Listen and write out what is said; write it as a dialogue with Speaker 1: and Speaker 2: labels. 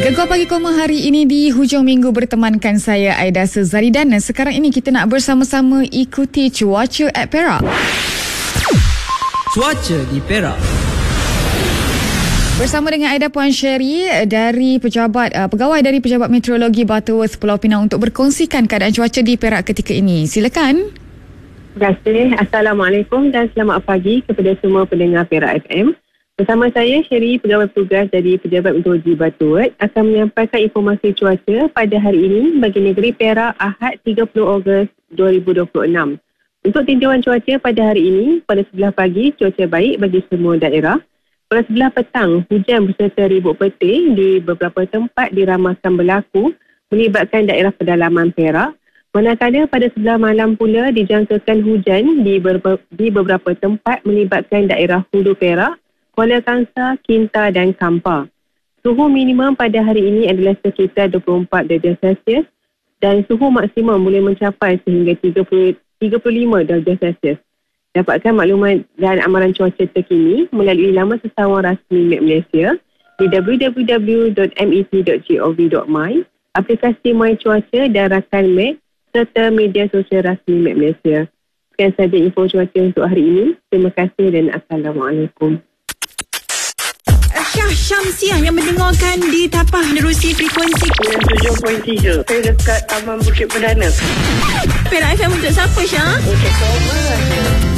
Speaker 1: Legua Pagi Koma hari ini di hujung minggu bertemankan saya Aida Sezari dan sekarang ini kita nak bersama-sama ikuti cuaca at Perak.
Speaker 2: Cuaca di Perak.
Speaker 1: Bersama dengan Aida Puan Sherry dari pegawai dari Pejabat Meteorologi Butterworth Pulau Pinang untuk berkongsikan keadaan cuaca di Perak ketika ini. Silakan.
Speaker 3: Terima kasih. Assalamualaikum dan selamat pagi kepada semua pendengar Perak FM. Bersama saya, Sherry, pegawai petugas dari Pejabat Meteorologi Butterworth akan menyampaikan informasi cuaca pada hari ini bagi negeri Perak Ahad 30 Ogos 2026. Untuk tinjauan cuaca pada hari ini, pada sebelah pagi cuaca baik bagi semua daerah. Pada sebelah petang, hujan berserta ribut petir di beberapa tempat diramaskan berlaku melibatkan daerah pedalaman Perak. Manakala pada sebelah malam pula dijangkakan hujan di beberapa tempat melibatkan daerah Hulu Perak, Kuala Kangsar, Kinta dan Kampar. Suhu minimum pada hari ini adalah sekitar 24 darjah Celsius dan suhu maksimum boleh mencapai sehingga 35 darjah Celsius. Dapatkan maklumat dan amaran cuaca terkini melalui laman sesawang rasmi Met Malaysia di www.met.gov.my, aplikasi My Cuaca dan rakan Met serta media sosial rasmi Met Malaysia. Sekian sahaja info cuaca untuk hari ini. Terima kasih dan Assalamualaikum.
Speaker 4: Syah Syamsiah yang mendengarkan di Tapah menerusi frekuensi
Speaker 5: 97.3. Saya dekat Taman Bukit Perdana.
Speaker 4: Perak FM untuk siapa, Syah?
Speaker 5: Untuk semua.